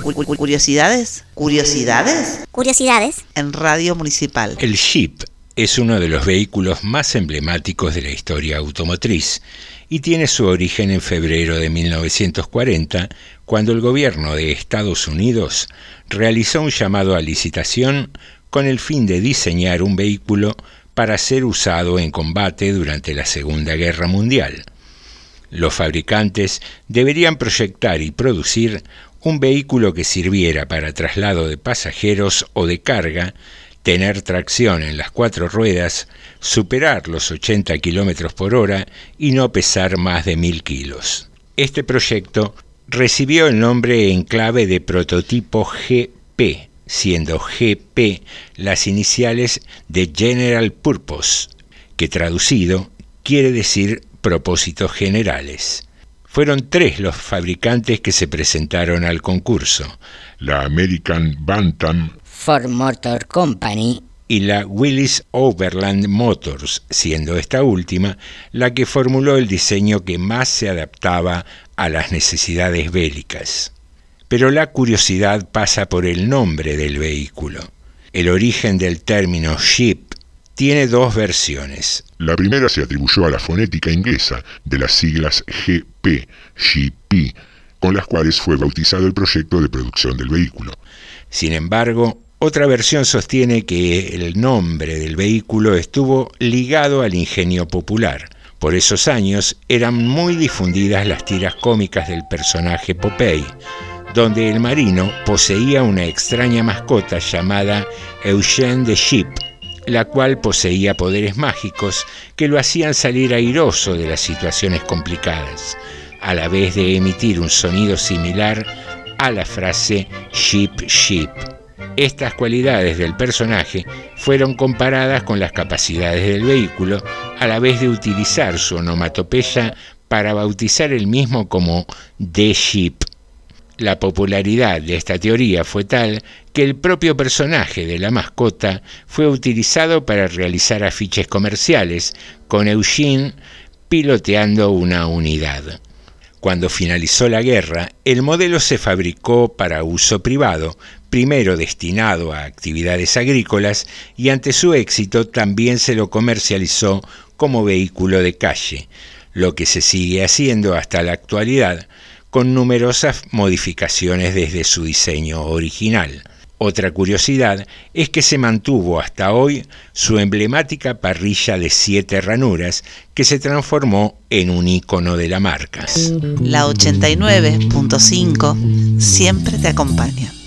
¿Curiosidades? ¿Curiosidades? Curiosidades. En Radio Municipal. El Jeep es uno de los vehículos más emblemáticos de la historia automotriz y tiene su origen en febrero de 1940, cuando el gobierno de Estados Unidos realizó un llamado a licitación con el fin de diseñar un vehículo para ser usado en combate durante la Segunda Guerra Mundial. Los fabricantes deberían proyectar y producir un vehículo que sirviera para traslado de pasajeros o de carga, tener tracción en las 4 ruedas, superar los 80 km por hora y no pesar más de 1000 kilos. Este proyecto recibió el nombre en clave de prototipo GP, siendo GP las iniciales de General Purpose, que traducido quiere decir propósitos generales. Fueron 3 los fabricantes que se presentaron al concurso: la American Bantam, Ford Motor Company y la Willys Overland Motors, siendo esta última la que formuló el diseño que más se adaptaba a las necesidades bélicas. Pero la curiosidad pasa por el nombre del vehículo. El origen del término Jeep tiene 2 versiones. La primera se atribuyó a la fonética inglesa de las siglas GP, GP, con las cuales fue bautizado el proyecto de producción del vehículo. Sin embargo, otra versión sostiene que el nombre del vehículo estuvo ligado al ingenio popular. Por esos años eran muy difundidas las tiras cómicas del personaje Popeye, donde el marino poseía una extraña mascota llamada Eugene the Sheep, la cual poseía poderes mágicos que lo hacían salir airoso de las situaciones complicadas, a la vez de emitir un sonido similar a la frase "sheep, sheep". Estas cualidades del personaje fueron comparadas con las capacidades del vehículo, a la vez de utilizar su onomatopeya para bautizar el mismo como The Sheep. La popularidad de esta teoría fue tal que el propio personaje de la mascota fue utilizado para realizar afiches comerciales, con Eugene piloteando una unidad. Cuando finalizó la guerra, el modelo se fabricó para uso privado, primero destinado a actividades agrícolas, y ante su éxito también se lo comercializó como vehículo de calle, lo que se sigue haciendo hasta la actualidad, con numerosas modificaciones desde su diseño original. Otra curiosidad es que se mantuvo hasta hoy su emblemática parrilla de 7 ranuras, que se transformó en un ícono de la marca. La 89.5 siempre te acompaña.